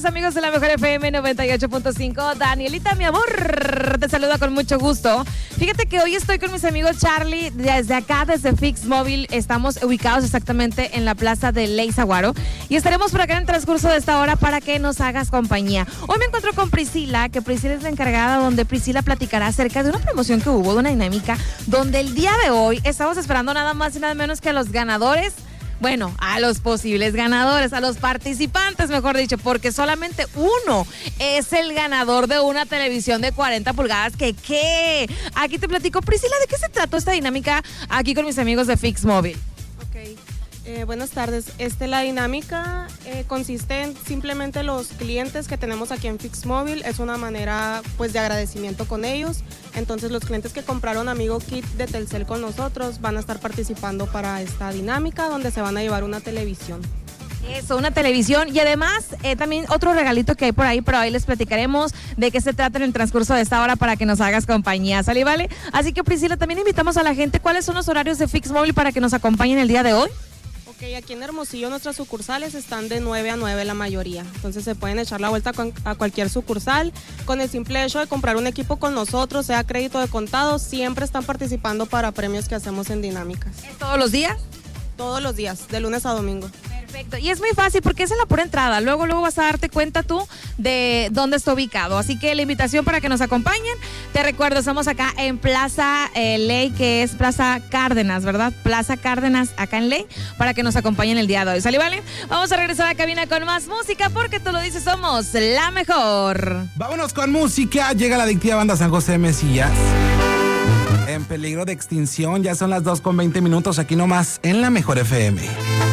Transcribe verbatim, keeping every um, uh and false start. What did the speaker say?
tardes, amigos de la Mejor F M noventa y ocho punto cinco. Danielita, mi amor, te saluda con mucho gusto. Fíjate que hoy estoy con mis amigos Charlie, desde acá, desde Fix Móvil. Estamos ubicados exactamente en la plaza de Ley Zaguaro y estaremos por acá en el transcurso de esta hora para que nos hagas compañía. Hoy me encuentro con Priscila, que Priscila es la encargada, donde Priscila platicará acerca de una promoción que hubo, de una dinámica, donde el día de hoy estamos esperando nada más y nada menos que a los ganadores. Bueno, a los posibles ganadores, a los participantes, mejor dicho, porque solamente uno es el ganador de una televisión de cuarenta pulgadas. ¿Qué qué? Aquí te platico, Priscila, ¿de qué se trató esta dinámica aquí con mis amigos de Fix Móvil? Ok, eh, buenas tardes. Este, la dinámica eh, consiste en simplemente los clientes que tenemos aquí en Fix Móvil. Es una manera, pues, de agradecimiento con ellos. Entonces, los clientes que compraron Amigo Kit de Telcel con nosotros van a estar participando para esta dinámica, donde se van a llevar una televisión. Eso, una televisión y además eh, también otro regalito que hay por ahí, pero ahí les platicaremos de qué se trata en el transcurso de esta hora para que nos hagas compañía, ¿sale, vale? Así que, Priscila, también invitamos a la gente, ¿cuáles son los horarios de Fix Móvil para que nos acompañen el día de hoy? Ok, aquí en Hermosillo nuestras sucursales están de nueve a nueve la mayoría, entonces se pueden echar la vuelta a cualquier sucursal. Con el simple hecho de comprar un equipo con nosotros, sea crédito de contado, siempre están participando para premios que hacemos en dinámicas. ¿Es todos los días? Todos los días, de lunes a domingo. Perfecto, y es muy fácil porque es en la pura entrada, luego luego vas a darte cuenta tú de dónde está ubicado, así que la invitación para que nos acompañen. Te recuerdo, estamos acá en Plaza eh, Ley, que es Plaza Cárdenas, ¿verdad? Plaza Cárdenas, acá en Ley, para que nos acompañen el día de hoy, ¿sale, vale? Vamos a regresar a la cabina con más música porque tú lo dices, somos la mejor. Vámonos con música, llega la adictiva banda San José Mesías. En peligro de extinción, ya son las dos con veinte minutos, aquí nomás en la Mejor F M.